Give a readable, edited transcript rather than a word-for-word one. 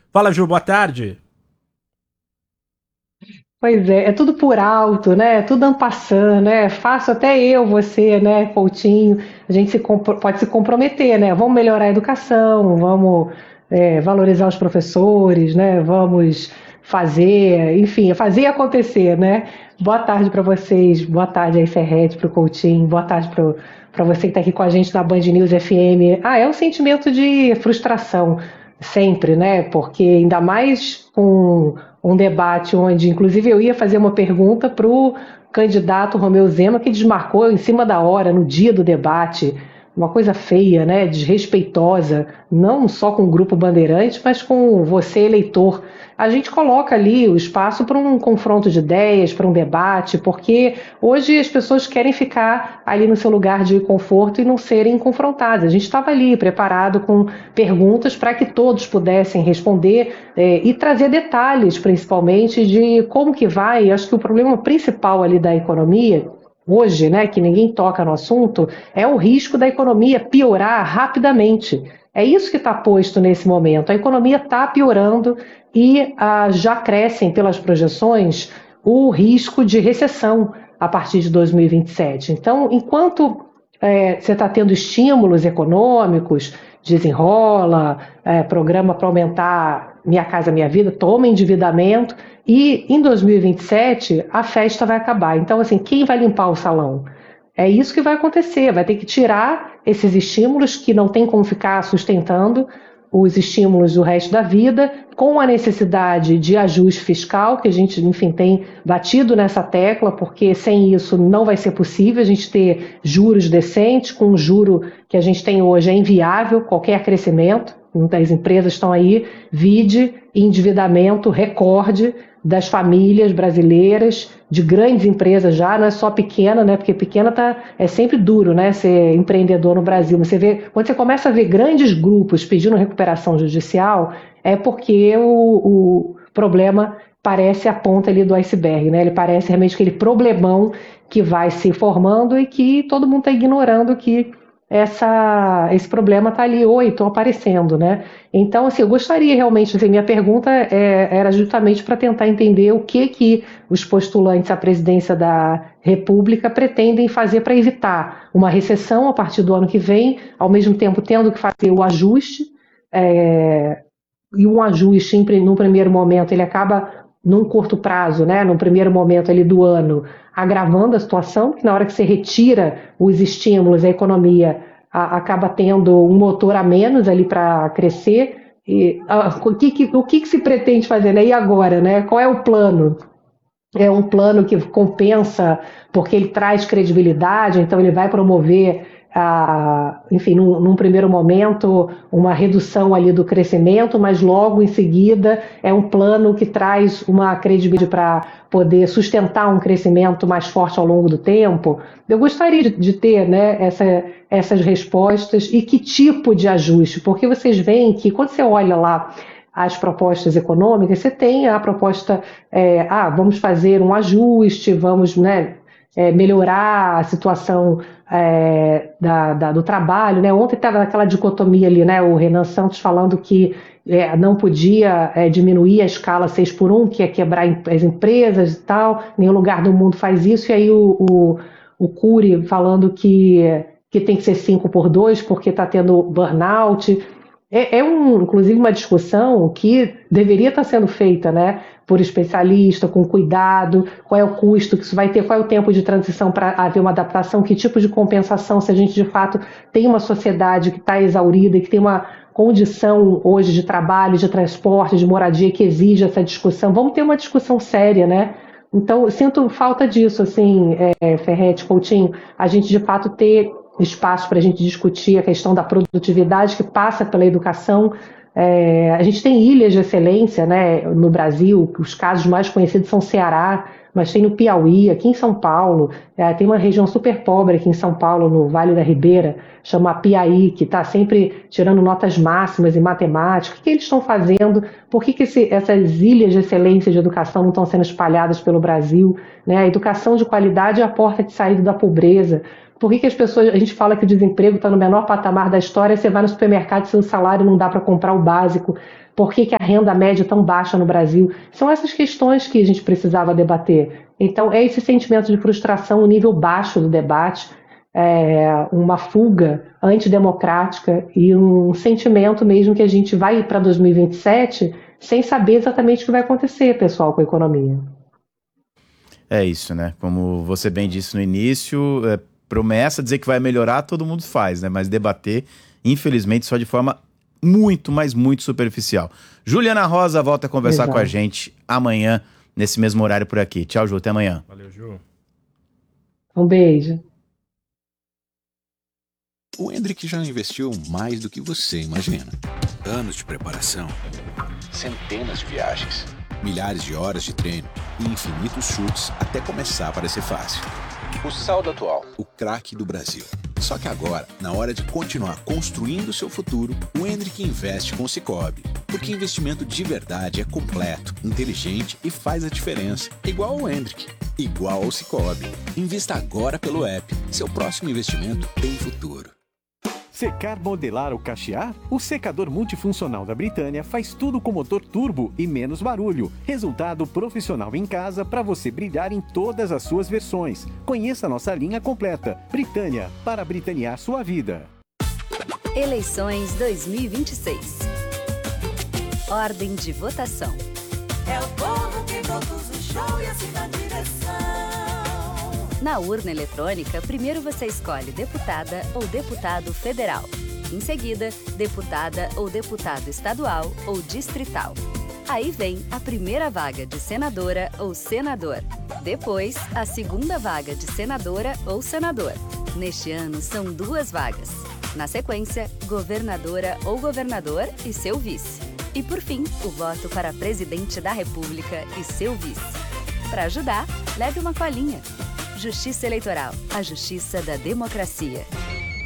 Fala, Ju, boa tarde. Pois é, é tudo por alto, né? Tudo en passant, né? Faço até eu, você, né, Coutinho, a gente pode se comprometer, né? Vamos melhorar a educação, vamos valorizar os professores, né? Vamos fazer, enfim, fazer acontecer, né? Boa tarde para vocês, boa tarde aí, Ferrete, para o Coutinho, boa tarde para você que está aqui com a gente na Band News FM. Ah, é um sentimento de frustração, sempre, né? Porque ainda mais com um debate onde, inclusive, eu ia fazer uma pergunta para o candidato Romeu Zema, que desmarcou em cima da hora, no dia do debate, uma coisa feia, né? Desrespeitosa, não só com o Grupo Bandeirante, mas com você, eleitor. A gente coloca ali o espaço para um confronto de ideias, para um debate, porque hoje as pessoas querem ficar ali no seu lugar de conforto e não serem confrontadas. A gente estava ali preparado com perguntas para que todos pudessem responder e trazer detalhes, principalmente, de como que vai. Acho que o problema principal ali da economia hoje, né, que ninguém toca no assunto, é o risco da economia piorar rapidamente. É isso que está posto nesse momento. A economia está piorando e já crescem pelas projeções o risco de recessão a partir de 2027. Então, enquanto você está tendo estímulos econômicos, desenrola, programa para aumentar Minha Casa Minha Vida, toma endividamento, e em 2027 a festa vai acabar. Então, assim, quem vai limpar o salão? É isso que vai acontecer, vai ter que tirar esses estímulos que não tem como ficar sustentando os estímulos do resto da vida, com a necessidade de ajuste fiscal, que a gente, enfim, tem batido nessa tecla, porque sem isso não vai ser possível a gente ter juros decentes, com o juro que a gente tem hoje é inviável qualquer crescimento, as empresas estão aí, vide endividamento recorde das famílias brasileiras, de grandes empresas já, não é só pequena, né? Porque pequena é sempre duro, né? Ser empreendedor no Brasil. Você vê, quando você começa a ver grandes grupos pedindo recuperação judicial, é porque o problema parece a ponta ali do iceberg, né? Ele parece realmente aquele problemão que vai se formando e que todo mundo está ignorando que esse problema está ali, oi, estão aparecendo, né? Então, assim, eu gostaria realmente, assim, minha pergunta era justamente para tentar entender o que os postulantes à presidência da República pretendem fazer para evitar uma recessão a partir do ano que vem, ao mesmo tempo tendo que fazer o ajuste, é, e um ajuste num primeiro momento ele acaba num curto prazo, né, num primeiro momento ali do ano, agravando a situação, que na hora que você retira os estímulos, a economia acaba tendo um motor a menos ali para crescer. E, o que se pretende fazer, né? E agora, né? Qual é o plano? É um plano que compensa porque ele traz credibilidade, então ele vai promover, enfim, num primeiro momento, uma redução ali do crescimento, mas logo em seguida é um plano que traz uma credibilidade para poder sustentar um crescimento mais forte ao longo do tempo. Eu gostaria de ter, né, essas respostas e que tipo de ajuste, porque vocês veem que quando você olha lá as propostas econômicas, você tem a proposta, vamos fazer um ajuste, vamos, né, melhorar a situação do trabalho. Né? Ontem estava aquela dicotomia ali, né, o Renan Santos falando que não podia diminuir a escala 6 por 1, que é quebrar as empresas e tal, nenhum lugar do mundo faz isso, e aí o Cury falando que tem que ser 5 por 2 porque está tendo burnout. Inclusive, uma discussão que deveria estar sendo feita, né, por especialista, com cuidado, qual é o custo que isso vai ter, qual é o tempo de transição para haver uma adaptação, que tipo de compensação, se a gente de fato tem uma sociedade que está exaurida e que tem uma condição hoje de trabalho, de transporte, de moradia que exige essa discussão. Vamos ter uma discussão séria, né? Então, eu sinto falta disso, assim, Ferrete, Coutinho, a gente de fato ter espaço para a gente discutir a questão da produtividade que passa pela educação. A gente tem ilhas de excelência, né, no Brasil, os casos mais conhecidos são Ceará, mas tem no Piauí, aqui em São Paulo, tem uma região super pobre aqui em São Paulo, no Vale da Ribeira, chama Piaí, que está sempre tirando notas máximas em matemática. O que eles estão fazendo? Por que essas ilhas de excelência de educação não estão sendo espalhadas pelo Brasil? Né? A educação de qualidade é a porta de saída da pobreza. Por que as pessoas, a gente fala que o desemprego está no menor patamar da história, você vai no supermercado e seu salário não dá para comprar o básico. Por que a renda média é tão baixa no Brasil? São essas questões que a gente precisava debater. Então, é esse sentimento de frustração, o nível baixo do debate, uma fuga antidemocrática e um sentimento mesmo que a gente vai para 2027 sem saber exatamente o que vai acontecer, pessoal, com a economia. É isso, né? Como você bem disse no início, promessa dizer que vai melhorar, todo mundo faz, né? Mas debater, infelizmente, só de forma muito, mas muito superficial. Juliana Rosa volta a conversar com a gente amanhã, nesse mesmo horário por aqui. Tchau, Ju, até amanhã. Valeu, Ju. Um beijo. O Hendrick já investiu mais do que você imagina. Anos de preparação, centenas de viagens, milhares de horas de treino e infinitos chutes até começar a parecer fácil. O saldo atual, o craque do Brasil. Só que agora, na hora de continuar construindo o seu futuro, o Hendrick investe com o Sicoob. Porque investimento de verdade é completo, inteligente e faz a diferença. Igual ao Hendrick, igual ao Sicoob. Invista agora pelo app. Seu próximo investimento tem futuro. Secar, modelar ou cachear? O secador multifuncional da Britânia faz tudo com motor turbo e menos barulho. Resultado profissional em casa para você brilhar em todas as suas versões. Conheça a nossa linha completa. Britânia, para britanear sua vida. Eleições 2026. Ordem de votação. É o povo que produz o show e assina a direção. Na urna eletrônica, primeiro você escolhe deputada ou deputado federal. Em seguida, deputada ou deputado estadual ou distrital. Aí vem a primeira vaga de senadora ou senador. Depois, a segunda vaga de senadora ou senador. Neste ano, são 2 vagas. Na sequência, governadora ou governador e seu vice. E por fim, o voto para presidente da República e seu vice. Para ajudar, leve uma colinha. Justiça Eleitoral, a justiça da democracia.